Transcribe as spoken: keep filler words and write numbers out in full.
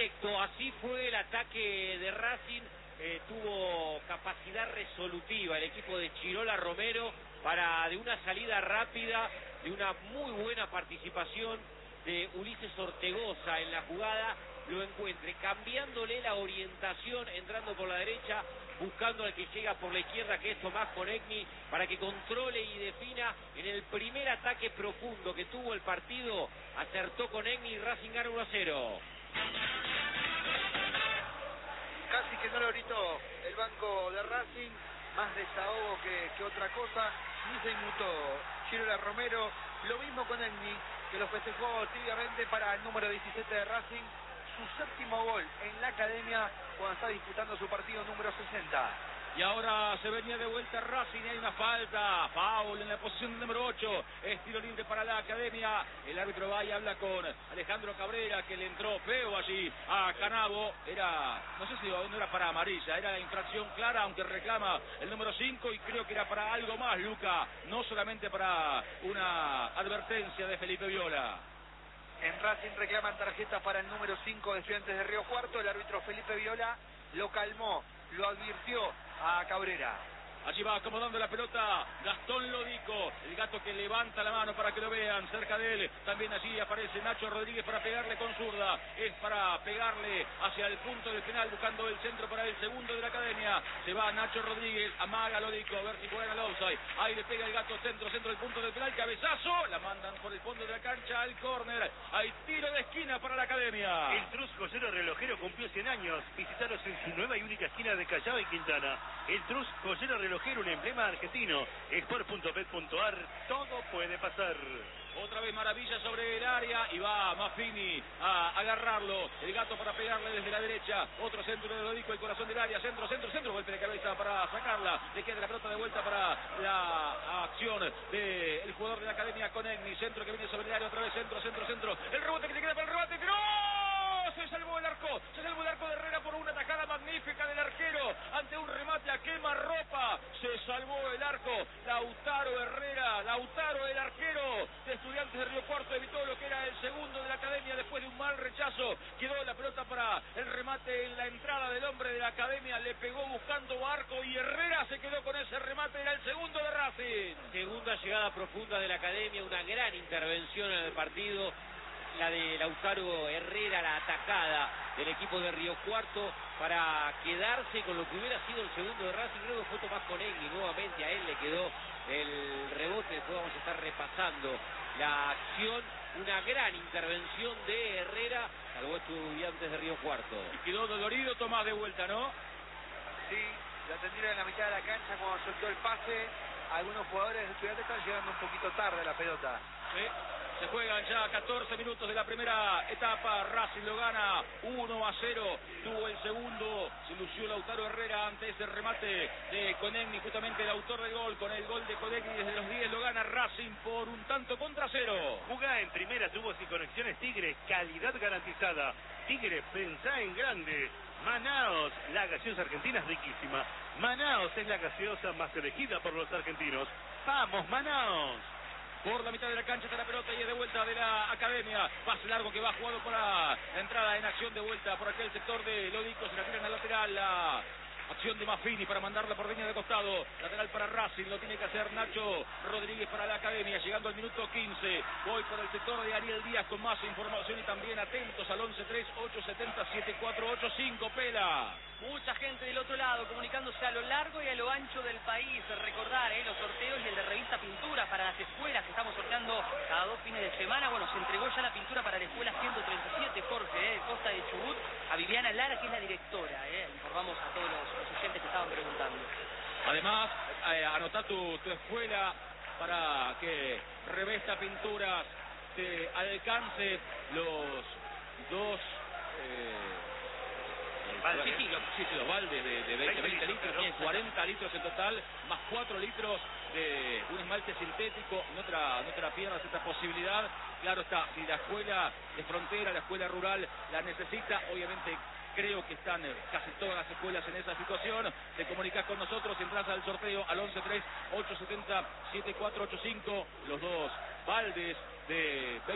directo, así fue el ataque de Racing. Eh, tuvo capacidad resolutiva el equipo de Chirola Romero para de una salida rápida, de una muy buena participación de Ulises Ortegoza en la jugada, lo encuentre cambiándole la orientación, entrando por la derecha, buscando al que llega por la izquierda, que es Tomás Konechny, para que controle y defina. En el primer ataque profundo que tuvo el partido, acertó Konechny y Racing gana uno a cero. Casi que no lo gritó el banco de Racing, más desahogo que, que otra cosa, ni se inmutó Chirola Romero. Lo mismo con Konechny, que lo festejó tibiamente para el número diecisiete de Racing, su séptimo gol en la academia cuando está disputando su partido número sesenta. Y ahora se venía de vuelta Racing, hay una falta, foul en la posición número ocho, es tiro libre para la academia. El árbitro va y habla con Alejandro Cabrera, que le entró feo allí a Canavo. Era, no sé si no era para amarilla, era la infracción clara, aunque reclama el número cinco, y creo que era para algo más, Luca, no solamente para una advertencia de Felipe Viola. En Racing reclaman tarjeta para el número cinco de Estudiantes de Río Cuarto. El árbitro Felipe Viola lo calmó, lo advirtió a Cabrera. Allí va acomodando la pelota Gastón Lodico, el gato que levanta la mano para que lo vean cerca de él. También allí aparece Nacho Rodríguez para pegarle con zurda. Es para pegarle hacia el punto del penal, buscando el centro para el segundo de la academia. Se va Nacho Rodríguez, amaga Lodico, a ver si juegan al offside. Ahí le pega el gato, centro, centro del punto del penal, cabezazo. La mandan por el fondo de la cancha al córner. Hay tiro de esquina para la academia. El Trus Joyero Relojero cumplió cien años. Visitaros en su nueva y única esquina de Callao y Quintana. El Trus Joyero Relojero, un emblema argentino. Sport punto bet punto ar, todo puede pasar. Otra vez maravilla sobre el área y va Maffini a agarrarlo. El gato para pegarle desde la derecha. Otro centro de Lodico, el corazón del área. Centro, centro, centro. Golpe de cabeza para sacarla. Le queda la pelota de vuelta para la acción del jugador de la academia Konechny. Centro que viene sobre el área. Otra vez centro, centro, centro. El rebote que le queda para el rebote. ¡Tiró! Se salvó el arco. Se salvó el arco de Herrera por una tajada magnífica del arquero ante un remate a quemarropa. Se salvó el arco. Lautaro Herrera. Lautaro, el arquero de Estudiantes de Río Cuarto, evitó lo que era el segundo de la academia después de un mal rechazo. Quedó la pelota para el remate en la entrada del hombre de la academia. Le pegó buscando arco y Herrera se quedó con ese remate. Era el segundo de Racing. Segunda llegada profunda de la academia, una gran intervención en el partido. La de Lautaro Herrera, la atacada del equipo de Río Cuarto para quedarse con lo que hubiera sido el segundo de Racing. Luego fue Tomás Konechny, nuevamente a él le quedó el rebote. Después vamos a estar repasando la acción. Una gran intervención de Herrera, salvó Estudiantes de Río Cuarto. Y quedó dolorido Tomás de vuelta, ¿no? Sí, la atendieron en la mitad de la cancha cuando soltó el pase. Algunos jugadores de Estudiantes están llegando un poquito tarde a la pelota. Sí. Se juegan ya catorce minutos de la primera etapa. Racing lo gana uno a cero. Tuvo el segundo. Se lució Lautaro Herrera ante ese remate de Konechny, justamente el autor del gol. Con el gol de Konechny desde los diez lo gana Racing por un tanto contra cero. Jugá en primera, tubos y conexiones Tigre. Calidad garantizada. Tigre, pensá en grande. Manaos, la gaseosa argentina es riquísima. Manaos es la gaseosa más elegida por los argentinos. ¡Vamos, Manaos! Por la mitad de la cancha está la pelota y es de vuelta de la academia. Pase largo que va jugado para la entrada en acción de vuelta por aquel sector de Lodico. Se la tiran al lateral. La acción de Maffini para mandarla por línea de costado. Lateral para Racing. Lo tiene que hacer Nacho Rodríguez para la academia. Llegando al minuto quince. Voy por el sector de Ariel Díaz con más información y también atentos al once tres ocho siete cero siete cuatro ocho cinco. Pela. Mucha gente del otro lado comunicándose a lo largo y a lo ancho del país. Recordar eh, los sorteos y el de revista Pintura para las escuelas que estamos sorteando cada dos fines de semana. Bueno, se entregó ya la pintura para la escuela ciento treinta y siete, Jorge, eh, Costa de Chubut, a Viviana Lara, que es la directora. Eh. Informamos a todos los, los oyentes que estaban preguntando. Además, eh, anotá tu, tu escuela para que revesta pinturas te alcance los dos... Eh, Balde. Sí, sí, los, sí, sí, los baldes de, de veinte, veinte litros, tienen cuarenta litros en total, más cuatro litros de un esmalte sintético. No te la, no te la pierdas esta posibilidad. Claro está, si la escuela de frontera, la escuela rural la necesita, obviamente creo que están casi todas las escuelas en esa situación. Te comunicas con nosotros, entras al sorteo al once tres ocho siete cero siete cuatro ocho cinco, los dos baldes de